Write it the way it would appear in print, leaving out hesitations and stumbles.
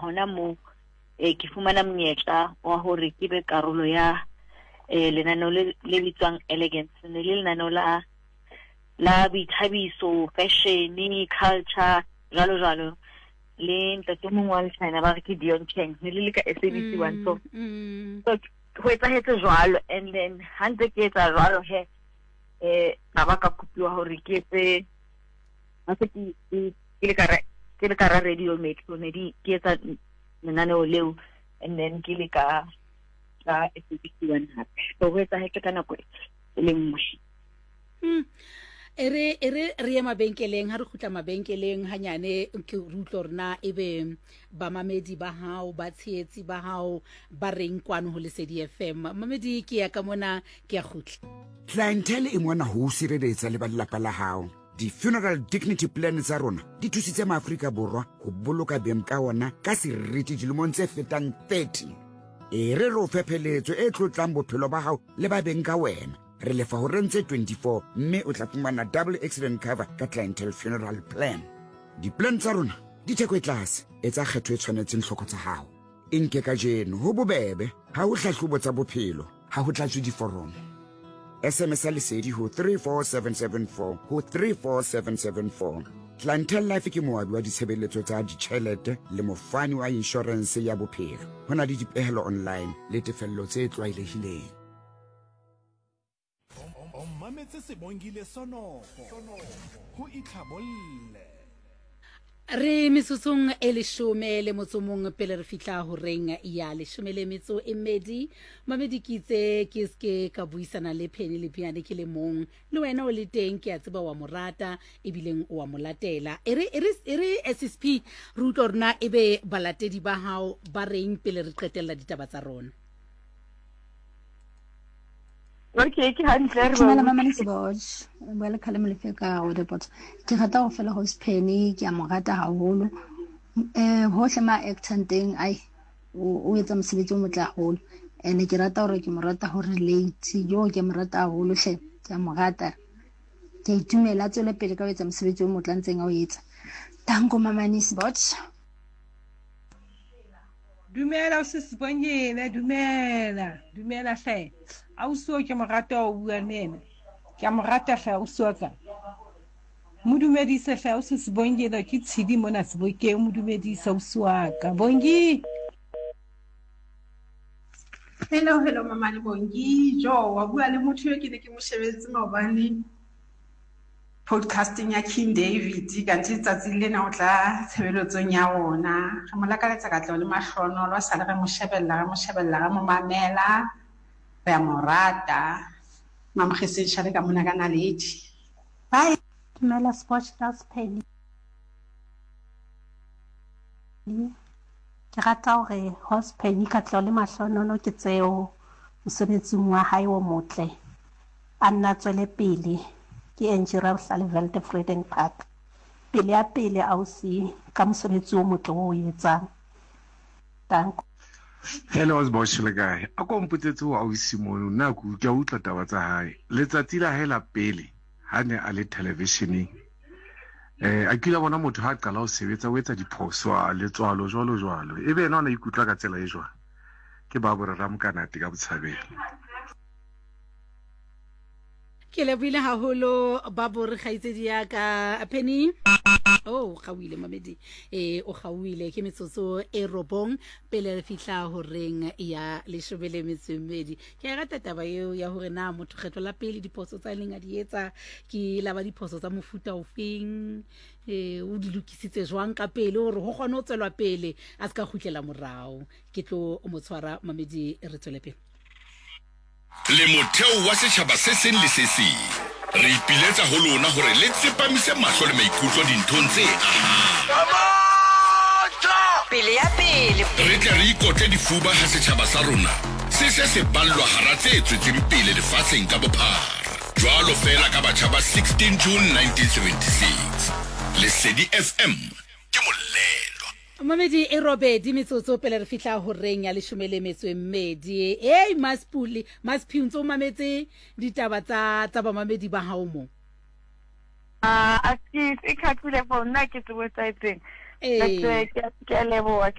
hona mo ke fumana monyetla wa hore ke be karolo ya lenaneo le bitswang Elegance, ne le lenaneo la boithabiso, fashion, culture, jalo le ntate mongwe wa China ba re ke Dion Cheng, ne le ka SABC 1. So ho etsahetse jwalo, and then hantse ke etsa jwalo he ba ba ka kopiwa hore ke etse ke le ka radio metro ne di ke etsa lenaneo leo, and then ke le ka SABC 1 hape. So ho etsahetse ka nako e le nngwe. Ere re ya mabenkeleng, ha re khutla mabenkeleng hanyane ke rutlo rena ebe ba mamedi ba hao ba tshetsi ba hao ba reng kwano ho Lesedi FM. Mamedi ke ya ka mona ke ya khutla. Clientele e mona ho sireletsa le ba lelapa la hao. Di-funeral dignity plan tsa rona di thusitse maAfrika Borwa ho boloka beng ka ona ka seriti dilemong tse fetang 30. Re re o fepheletso e tlotlang bophelo ba hao le ba beng ka wena. Re lefa ho rentse 24 mme o tla fumana double accident cover ka clientele funeral plan. Di-plan tsa rona di theko e tlase, etsa kgetho e tshwanetseng hloko tsa hao. Inke ka jeno ho bobebe, ha ho hlahlobo tsa bophelo, ha ho tlatswe diforomo. SMS Lesedi ho 34774 ho 34774. Clientele Life ke moabi wa ditshebeletso tsa ditjhelete le mofani wa insurance ya bophelo. Ho na le dipehelo online le tefello tse tlwaelehileng. Mametse Sebongile Sonoko ho itlhabolle. Re mesotsong e leshome le motsomong pele re fitla ho reng ya leshome le metso e mmedi. Mamedi kitse ke ske ka buisana le Penny le Piane ke le mong le wena o le teng ke a tseba wa morata e bileng o wa molatela. Ere SSP rutlo rena ebe balatedi ba hao ba reng pele re qetella ditaba tsa rona. Okay, ke hantle re Tumela mama le seboj. Bua le khalemo le feka o de pot. Ke rata go fela ho Penny ke a mo rata haholo. Hohle ma actor teng ai o etsa mosebetsi o motle haholo. Ene ke rata hore ke mo rata ho relate yo ke mo rata haholo hle ke a mo rata. Ke itumela tswele pele ka ho etsa mosebetsi o motle ntseng a o etsa. Danko mama le seboj. Dumela o se Sebongile, dumela hle. Auso ke mo rata o bua nene. Ke mo rata hle auso ka. Modumedise hle o se Sebongile ke tshidi mona Sebokeng modumedise auso ka. Bongi. Hello mama le Bongi. Jo wa bua le motho yo ke ne ke mo shebetse maobane podcasting ya King David ka tsatsi lena o tla tshebeletsong ya rona. Re mo lakaletsa ka tlo le mahlono lo sa le re mo shebella mo mamela. Re a morata mama khese shale ka mona ka naledi. Bye. Tumela sports class Penny. Ke rata hore host Penny ka tlo le mahlono ke tseo mosebetsing wa hae o motle. Anna tswele pele ke enjira bohlale Veldefreden Park. Pele ya pele ausi ka mosebetsi o motle o etsang. Danko. Hello Osbosh le guy. A ko mpotetse wa ausi mono na ku ke utla taba tsa hae. Letsatsi la hela pele ha ne a le televisioneng. A kila bona motho ha qala ho sebetsa o etsa diphoso a letswalo jwalo. Ebe yena o na ikutla ka tsela e jwang. Ke ba bo re ramkanate ka botshabelo. Ke lebile haholo ba bo re khaitsedi ya ka Penny. Oh khawile mamedi o khawile ke metsotso e robong pele re fihla ho reng ya leshobele metsomedi. Ke rata taba eo ya hore na motho kgetlo la pele diphoso tsa lenga di etsa ke la ba diphoso tsa mofuta ofeng o di lokisitse jwang ka pele hore ho kgone ho tswelwa pele a se ka khutlela morao. Ke tlo o motshwara mamedi re tswele pele. Le motheo wa setjhaba se seng le se seng re ipiletsa ho lona hore le tsepamise mahlo le maikutlo dinthong tse pele ya pele re tla re ikotle difuba ha setjhaba sa rona se ballwa hara tse tswetseng pele lefatsheng ka bophara jwalo fela ka batjha ba 16 June 1976 Lesedi FM ke molelo. Mamedi e robedi metsotso pele re fihla ho reng ya leshome le metso e mmedi. Hey Maspuli ntso mametse ditaba tsa ba mamedi ba hao mo. A ke ikhatlile for nna ke tswetsa itseng. Ke leboa